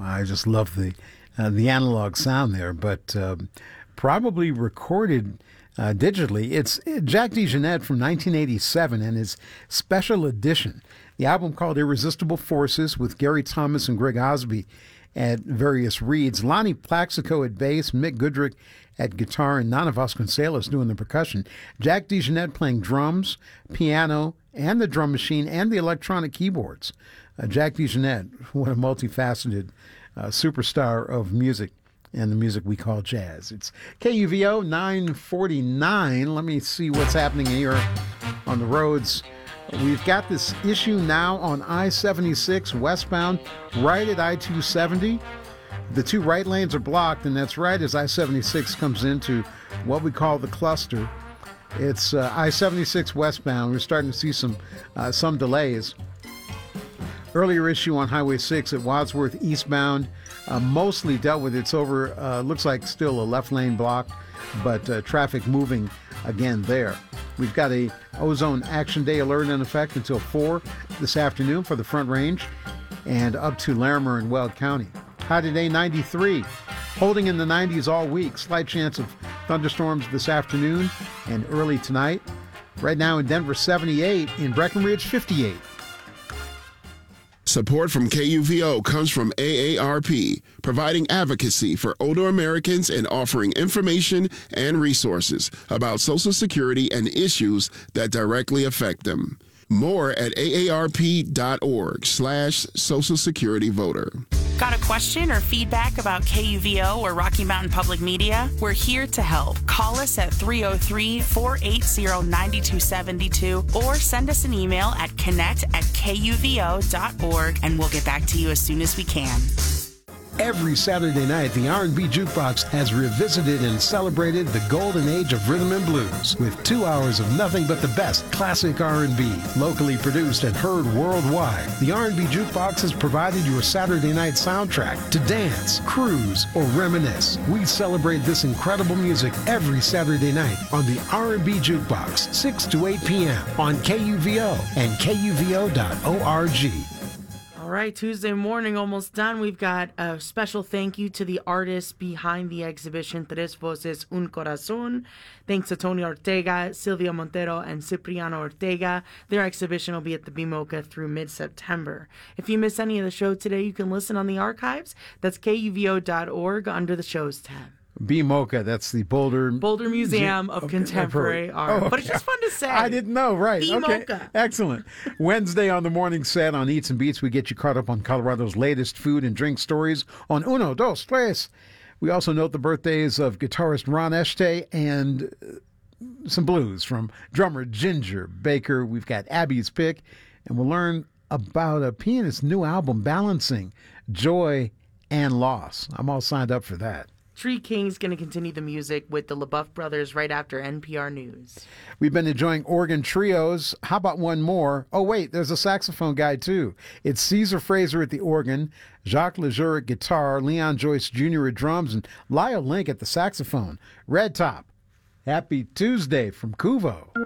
I just love the analog sound there, but probably recorded digitally. It's Jack DeJohnette from 1987 and his special edition. The album called Irresistible Forces with Gary Thomas and Greg Osby at various reeds. Lonnie Plaxico at bass, Mick Goodrick at guitar, and Nana Vasconcelos doing the percussion. Jack DeJohnette playing drums, piano, and the drum machine, and the electronic keyboards. Jack DeJohnette, what a multifaceted superstar of music and the music we call jazz. It's KUVO 949. Let me see what's happening here on the roads. We've got this issue now on I-76 westbound, right at I-270. The two right lanes are blocked, and that's right as I-76 comes into what we call the cluster. It's I-76 westbound. We're starting to see some delays. Earlier issue on Highway 6 at Wadsworth eastbound, mostly dealt with. It's over, looks like still a left lane block, but traffic moving again there. We've got a ozone action day alert in effect until 4 this afternoon for the Front Range and up to Larimer and Weld County. High today, 93. Holding in the 90s all week. Slight chance of thunderstorms this afternoon and early tonight. Right now in Denver, 78. In Breckenridge, 58. Support from KUVO comes from AARP, providing advocacy for older Americans and offering information and resources about Social Security and issues that directly affect them. More at aarp.org/Social Security voter. Got a question or feedback about KUVO or Rocky Mountain Public Media? We're here to help. Call us at 303-480-9272 or send us an email at connect@kuvo.org and we'll get back to you as soon as we can. Every Saturday night, the R&B Jukebox has revisited and celebrated the golden age of rhythm and blues with 2 hours of nothing but the best classic R&B, locally produced and heard worldwide. The R&B Jukebox has provided your Saturday night soundtrack to dance, cruise, or reminisce. We celebrate this incredible music every Saturday night on the R&B Jukebox, 6 to 8 p.m. on KUVO and KUVO.org. All right, Tuesday morning, almost done. We've got a special thank you to the artists behind the exhibition, Tres Voces, Un Corazón. Thanks to Tony Ortega, Silvia Montero, and Cipriano Ortega. Their exhibition will be at the BMOCA through mid-September. If you miss any of the show today, you can listen on the archives. That's KUVO.org under the shows tab. BMOCA, that's the Boulder Museum of Contemporary Art. Oh, okay. But it's just fun to say. I didn't know, right. BMOCA. Okay, excellent. Wednesday on the morning set on Eats and Beats, we get you caught up on Colorado's latest food and drink stories on Uno, Dos, Tres. We also note the birthdays of guitarist Ron Este and some blues from drummer Ginger Baker. We've got Abby's Pick, and we'll learn about a pianist's new album, Balancing Joy and Loss. I'm all signed up for that. Tree King's going to continue the music with the LaBeouf Brothers right after NPR News. We've been enjoying organ trios. How about one more? Oh, wait, there's a saxophone guy, too. It's Caesar Fraser at the organ, Jacques Lejeune at guitar, Leon Joyce Jr. at drums, and Lyle Link at the saxophone. Red Top. Happy Tuesday from Kuvo.